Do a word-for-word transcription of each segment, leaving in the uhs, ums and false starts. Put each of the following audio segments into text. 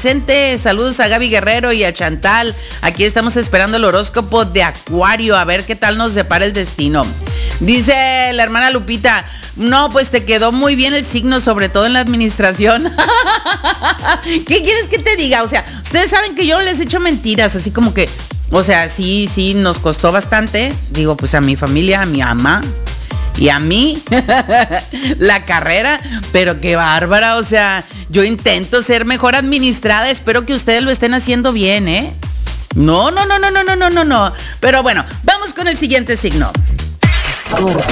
Vicente, saludos a Gaby Guerrero y a Chantal. Aquí estamos esperando el horóscopo de Acuario, a ver qué tal nos depara el destino. Dice la hermana Lupita, no, pues te quedó muy bien el signo, sobre todo en la administración. ¿Qué quieres que te diga? O sea, ustedes saben que yo les he hecho mentiras, así como que, o sea, sí, sí, nos costó bastante. Digo, pues a mi familia, a mi mamá y a mí, la carrera, pero qué bárbara, o sea, yo intento ser mejor administrada, espero que ustedes lo estén haciendo bien, ¿eh? No, no, no, no, no, no, no, no, no. Pero bueno, vamos con el siguiente signo. Escorpio.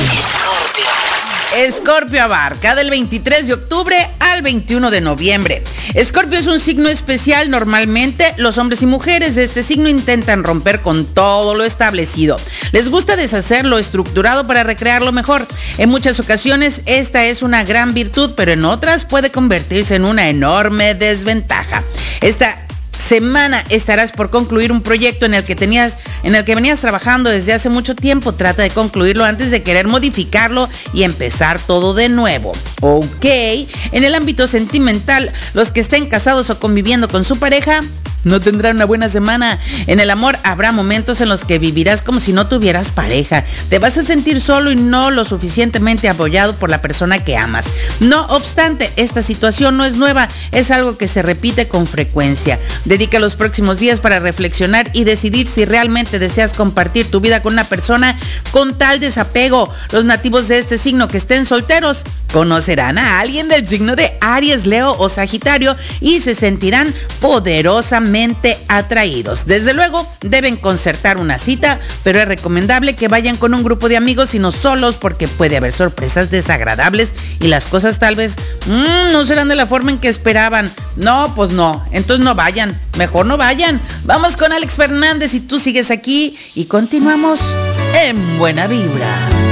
Escorpio abarca del veintitrés de octubre al veintiuno de noviembre. Escorpio es un signo especial. Normalmente los hombres y mujeres de este signo intentan romper con todo lo establecido. Les gusta deshacer lo estructurado para recrearlo mejor. En muchas ocasiones esta es una gran virtud, pero en otras puede convertirse en una enorme desventaja. Esta semana estarás por concluir un proyecto en el que tenías, en el que venías trabajando desde hace mucho tiempo. Trata de concluirlo antes de querer modificarlo y empezar todo de nuevo. Ok, en el ámbito sentimental, los que estén casados o conviviendo con su pareja no tendrán una buena semana. En el amor habrá momentos en los que vivirás como si no tuvieras pareja. Te vas a sentir solo y no lo suficientemente apoyado por la persona que amas. No obstante, esta situación no es nueva, es algo que se repite con frecuencia. Dedica los próximos días para reflexionar y decidir si realmente deseas compartir tu vida con una persona con tal desapego. Los nativos de este signo que estén solteros conocerán a alguien del signo de Aries, Leo o Sagitario y se sentirán poderosamente atraídos. Desde luego, deben concertar una cita, pero es recomendable que vayan con un grupo de amigos y no solos, porque puede haber sorpresas desagradables y las cosas tal vez mmm, no serán de la forma en que esperaban. No, pues no, entonces no vayan, mejor no vayan. Vamos con Alex Fernández y tú sigues aquí y continuamos en Buena Vibra.